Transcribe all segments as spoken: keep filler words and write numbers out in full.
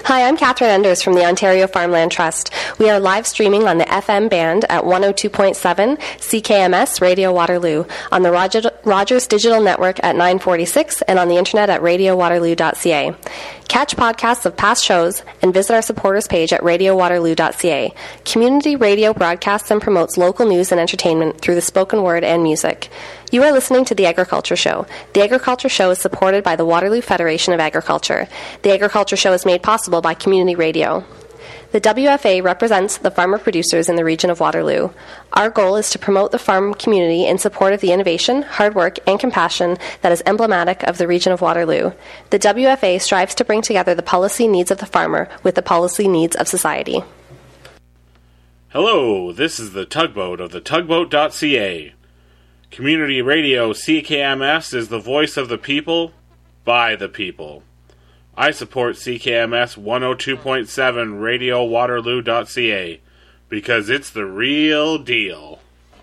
Hi, I'm Catherine Enders from the Ontario Farmland Trust. We are live streaming on the F M band at one oh two point seven C K M S Radio Waterloo, on the Roger, Rogers Digital Network at nine forty-six, and on the internet at radio waterloo dot c a. Catch podcasts of past shows and visit our supporters page at radio waterloo dot c a. Community radio broadcasts and promotes local news and entertainment through the spoken word and music. You are listening to The Agriculture Show. The Agriculture Show is supported by the Waterloo Federation of Agriculture. The Agriculture Show is made possible by community radio. The W F A represents the farmer producers in the region of Waterloo. Our goal is to promote the farm community in support of the innovation, hard work, and compassion that is emblematic of the region of Waterloo. The W F A strives to bring together the policy needs of the farmer with the policy needs of society. Hello, this is the Tugboat of the tugboat dot c a. Community Radio C K M S is the voice of the people, by the people. I support C K M S one oh two point seven radio waterloo dot c a because it's the real deal.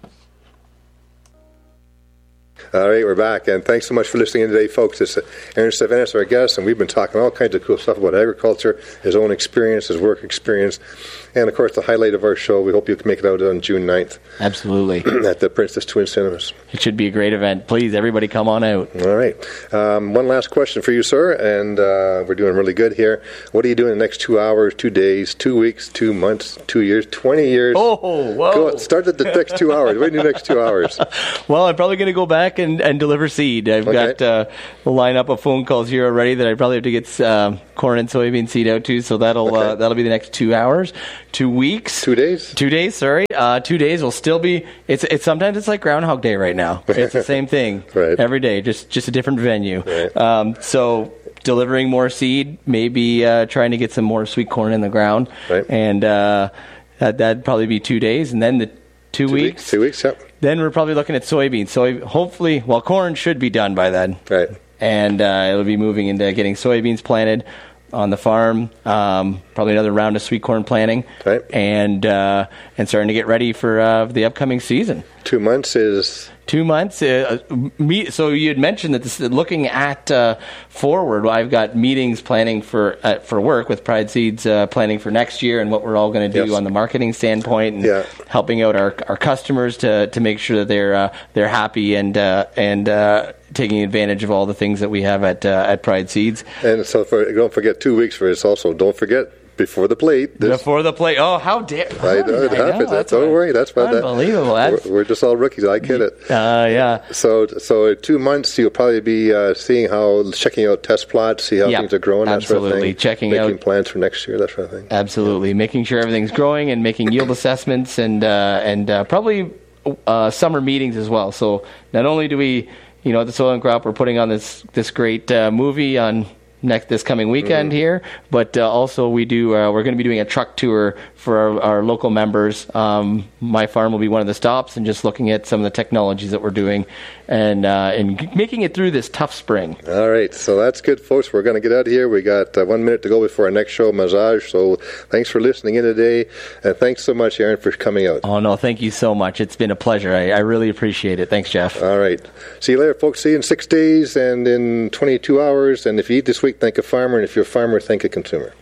All right, we're back, and thanks so much for listening in today, folks. It's Aaron Stevenis, our guest, and we've been talking all kinds of cool stuff about agriculture, his own experience, his work experience, and, of course, the highlight of our show. We hope you can make it out on June ninth. Absolutely. At the Princess Twin Cinemas. It should be a great event. Please, everybody come on out. All right. Um, one last question for you, sir, and uh, we're doing really good here. What are you doing in the next two hours, two days, two weeks, two months, two years, twenty years? Oh, whoa. Go, start at the next two hours. What do you do the next two hours? Well, I'm probably going to go back and, and deliver seed. I've Okay. got uh, a lineup of phone calls here already that I probably have to get uh, corn and soybean seed out to, so that'll Okay. uh, that'll be the next two hours, two weeks. Two days? Two days, sorry. Uh, two days will still be, it's it's sometimes it's like Groundhog Day right now. It's the same thing Right. every day, just, just a different venue. Right. Um, so delivering more seed, maybe uh, trying to get some more sweet corn in the ground. Right. And uh, that, that'd probably be two days. And then the two, Two weeks. Two weeks, yep. Then we're probably looking at soybeans. So hopefully, well, corn should be done by then. Right. And uh, it'll be moving into getting soybeans planted on the farm. Um, probably another round of sweet corn planting. Right. And uh, and starting to get ready for uh, the upcoming season. Two months is... Two months. Uh, me, so you had mentioned that this, looking at uh, forward, I've got meetings planning for uh, for work with Pride Seeds, uh, planning for next year and what we're all going to do Yes. on the marketing standpoint, and Yeah. helping out our our customers to, to make sure that they're uh, they're happy and uh, and uh, taking advantage of all the things that we have at uh, at Pride Seeds. And so for, don't forget two weeks for this also. Don't forget, before the plate. This, Before the play. Oh, how dare! I know it I happens. That's Don't what- worry. That's why that. unbelievable. That's, We're, we're just all rookies. I get it. uh, yeah. So, so in two months you'll probably be uh, seeing how, checking out test plots, see how Yeah, things are growing, that sort of absolutely. thing. Checking making out- plans for next year, that sort of thing. Absolutely, making sure everything's growing and making yield assessments and uh, and uh, probably uh, summer meetings as well. So not only do we, you know, at the Soil and Crop, we're putting on this this great uh, movie on next this coming weekend Mm-hmm. here, but uh, also we do uh, we're going to be doing a truck tour for our, our local members. Um, my farm will be one of the stops, and just looking at some of the technologies that we're doing and uh, and making it through this tough spring. All right, so that's good, folks. We're going to get out of here. We got uh, one minute to go before our next show, Massage. So thanks for listening in today, and thanks so much, Aaron, for coming out. Oh no, thank you so much. It's been a pleasure. I, I really appreciate it. Thanks, Jeff. All right. See you later, folks. See you in six days and in twenty-two hours. And if you eat this week, thank a farmer. And if you're a farmer, thank a consumer.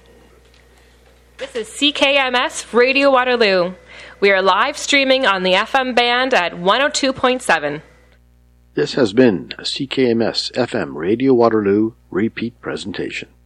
This is C K M S Radio Waterloo. We are live streaming on the F M band at one oh two point seven. This has been a C K M S F M Radio Waterloo repeat presentation.